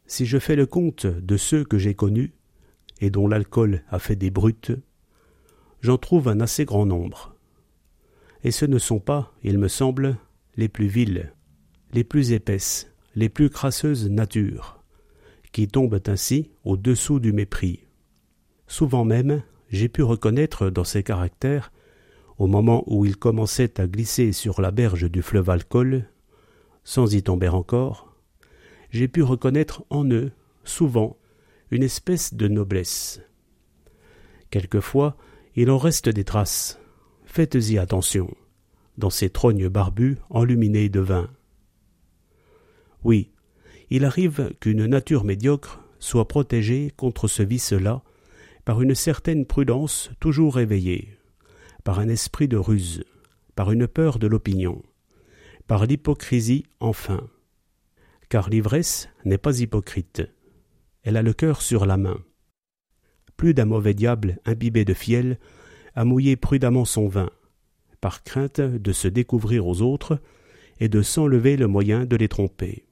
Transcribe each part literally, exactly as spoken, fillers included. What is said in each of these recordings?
Si je fais le compte de ceux que j'ai connus, et dont l'alcool a fait des brutes, j'en trouve un assez grand nombre. Et ce ne sont pas, il me semble, les plus viles, les plus épaisses, les plus crasseuses natures, qui tombent ainsi au-dessous du mépris. Souvent même, j'ai pu reconnaître dans ces caractères, au moment où ils commençaient à glisser sur la berge du fleuve alcool, sans y tomber encore, j'ai pu reconnaître en eux, souvent, une espèce de noblesse. Quelquefois, il en reste des traces. Faites-y attention, dans ces trognes barbus enluminés de vin. Oui, il arrive qu'une nature médiocre soit protégée contre ce vice-là par une certaine prudence toujours éveillée, par un esprit de ruse, par une peur de l'opinion, par l'hypocrisie enfin. Car l'ivresse n'est pas hypocrite. Elle a le cœur sur la main. Plus d'un mauvais diable imbibé de fiel a mouillé prudemment son vin, par crainte de se découvrir aux autres et de s'enlever le moyen de les tromper.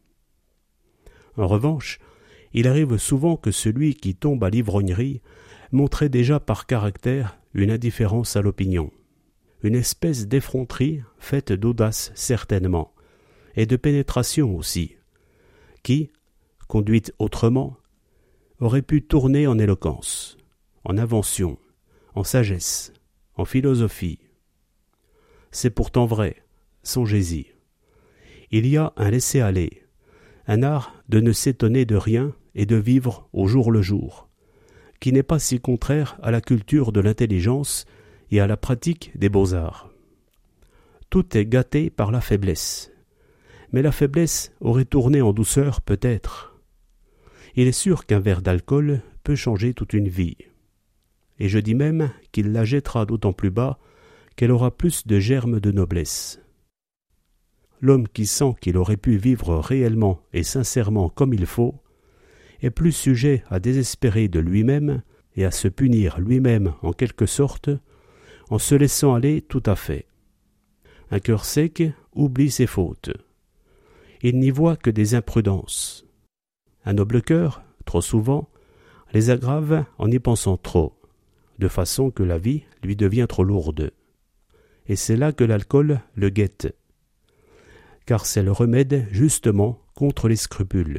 En revanche, il arrive souvent que celui qui tombe à l'ivrognerie montrait déjà par caractère une indifférence à l'opinion, une espèce d'effronterie faite d'audace certainement, et de pénétration aussi, qui, conduite autrement, aurait pu tourner en éloquence, en invention, en sagesse, en philosophie. C'est pourtant vrai, songez-y. Il y a un laisser-aller, un art de ne s'étonner de rien et de vivre au jour le jour, qui n'est pas si contraire à la culture de l'intelligence et à la pratique des beaux-arts. Tout est gâté par la faiblesse, mais la faiblesse aurait tourné en douceur peut-être. Il est sûr qu'un verre d'alcool peut changer toute une vie, et je dis même qu'il la jettera d'autant plus bas qu'elle aura plus de germes de noblesse. L'homme qui sent qu'il aurait pu vivre réellement et sincèrement comme il faut est plus sujet à désespérer de lui-même et à se punir lui-même en quelque sorte en se laissant aller tout à fait. Un cœur sec oublie ses fautes. Il n'y voit que des imprudences. Un noble cœur, trop souvent, les aggrave en y pensant trop, de façon que la vie lui devient trop lourde. Et c'est là que l'alcool le guette, car c'est le remède justement contre les scrupules.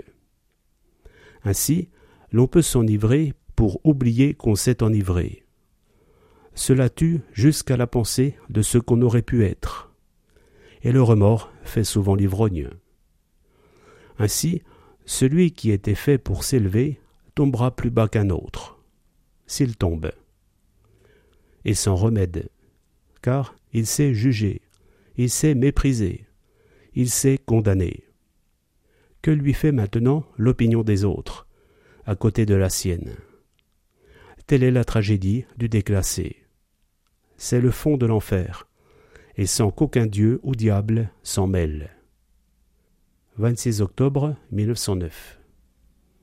Ainsi, l'on peut s'enivrer pour oublier qu'on s'est enivré. Cela tue jusqu'à la pensée de ce qu'on aurait pu être, et le remords fait souvent l'ivrogne. Ainsi, celui qui était fait pour s'élever tombera plus bas qu'un autre, s'il tombe, et sans remède, car il sait juger, il sait mépriser, il sait condamner. Que lui fait maintenant l'opinion des autres, à côté de la sienne? Telle est la tragédie du déclassé. C'est le fond de l'enfer, et sans qu'aucun dieu ou diable s'en mêle. vingt-six octobre mille neuf cent neuf.